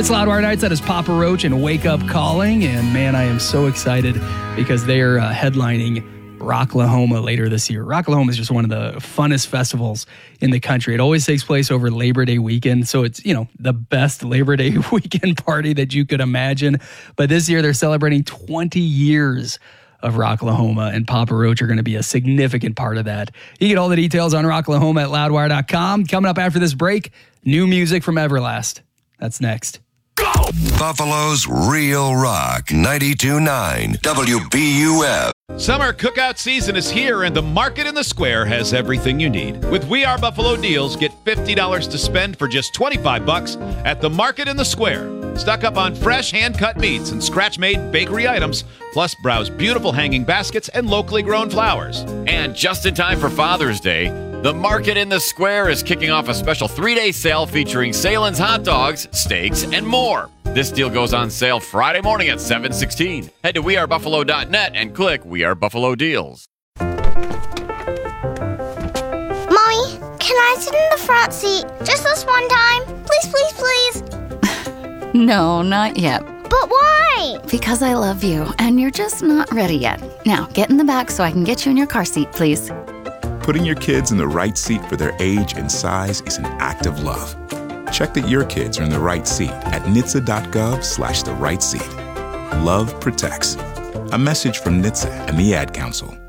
It's Loudwire Nights. That is Papa Roach and Wake Up Calling. And man, I am so excited because they are headlining Rocklahoma later this year. Rocklahoma is just one of the funnest festivals in the country. It always takes place over Labor Day weekend. So it's, the best Labor Day weekend party that you could imagine. But this year they're celebrating 20 years of Rocklahoma, and Papa Roach are going to be a significant part of that. You get all the details on Rocklahoma at loudwire.com. Coming up after this break, new music from Everlast. That's next. Buffalo's Real Rock 92.9 WBUF. Summer cookout season is here, and the Market in the Square has everything you need. With We Are Buffalo deals, get $50 to spend for just $25 at the Market in the Square. Stock up on fresh hand-cut meats and scratch-made bakery items, plus browse beautiful hanging baskets and locally grown flowers. And just in time for Father's Day, the Market in the Square is kicking off a special 3-day sale featuring Salen's hot dogs, steaks, and more. This deal goes on sale Friday morning at 7/16. Head to wearebuffalo.net and click We Are Buffalo Deals. Mommy, can I sit in the front seat just this one time? Please, please, please. No, not yet. But why? Because I love you, and you're just not ready yet. Now, get in the back so I can get you in your car seat, please. Putting your kids in the right seat for their age and size is an act of love. Check that your kids are in the right seat at NHTSA.gov/the right seat. Love protects. A message from NHTSA and the Ad Council.